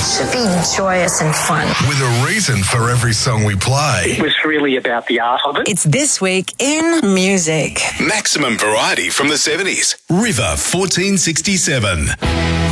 should be joyous and fun. With a reason for every song we play. It was really about the art of it. It's This Week in Music. Maximum variety from the 70s. River 1467.